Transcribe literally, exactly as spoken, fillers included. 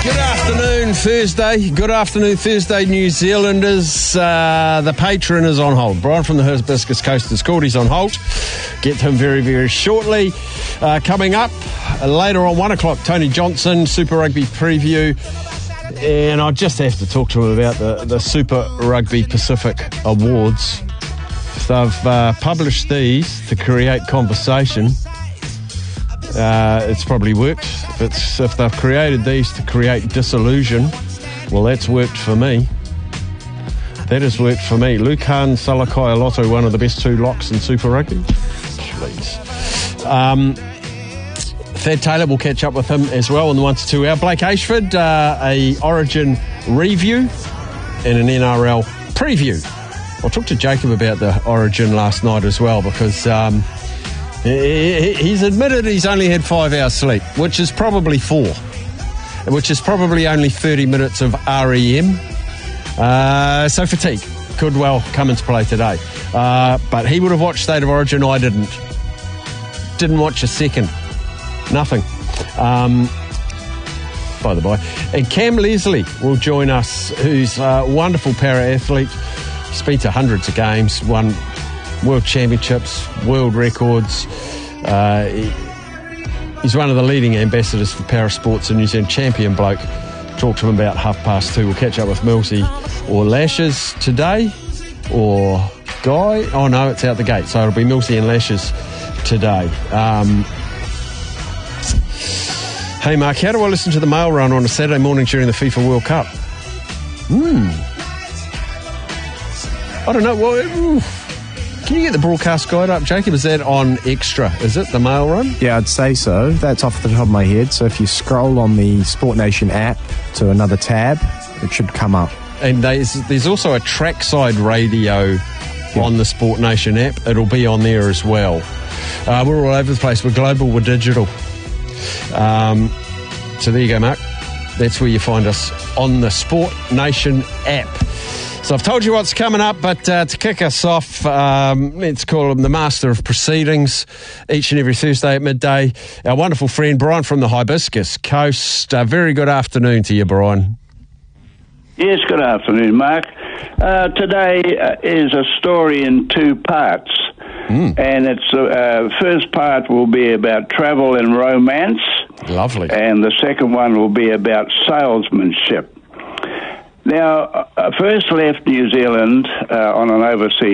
Good afternoon, Thursday. Good afternoon, Thursday, New Zealanders. Uh, the patron is on hold. Brian from the Hibiscus Coast is called. He's on hold. Get to him very, very shortly. Uh, coming up uh, later on one o'clock, Tony Johnson, Super Rugby preview. And I just have to talk to him about the, the Super Rugby Pacific Awards. They've uh, published these to create conversation. Uh, it's probably worked. If, it's, if they've created these to create disillusion, well, that's worked for me. That has worked for me. Lukhan Salakaia-Loto, one of the best two locks in Super Rugby. Please. Um, Thad Taylor, will catch up with him as well in the one to two hour. Blake Ashford, uh, a Origin review and an N R L preview. I talked to Jacob about the Origin last night as well because... Um, He's admitted he's only had five hours sleep, which is probably four, which is probably only thirty minutes of R E M. Uh, so fatigue could well come into play today. Uh, but he would have watched State of Origin. I didn't. Didn't watch a second. Nothing. Um, by the by. And Cam Leslie will join us, who's a wonderful para-athlete. He's been to hundreds of games, won World Championships, world records. Uh, he, he's one of the leading ambassadors for para sports in New Zealand. Champion bloke. Talk to him about half past two. We'll catch up with Milsey or Lashes today, or Guy. Oh no, it's out the gate, so it'll be Milsey and Lashes today. Um, hey Mark, how do I listen to the mail run on a Saturday morning during the FIFA World Cup? Hmm. I don't know. Well. Oof. Can you get the broadcast guide up, Jacob? Is that on Extra? Is it the mail run? Yeah, I'd say so. That's off the top of my head. So if you scroll on the Sport Nation app to another tab, it should come up. And there's, there's also a trackside radio yeah. on the Sport Nation app. It'll be on there as well. Uh, we're all over the place. We're global, we're digital. Um, so there you go, Mark. That's where you find us, on the Sport Nation app. So I've told you what's coming up, but uh, to kick us off, um, let's call him the master of proceedings each and every Thursday at midday. Our wonderful friend, Brian from the Hibiscus Coast. Uh, very good afternoon to you, Brian. Yes, good afternoon, Mark. Uh, today uh, is a story in two parts. Mm. And its uh, first part will be about travel and romance. Lovely. And the second one will be about salesmanship. Now, I first left New Zealand uh, on an overseas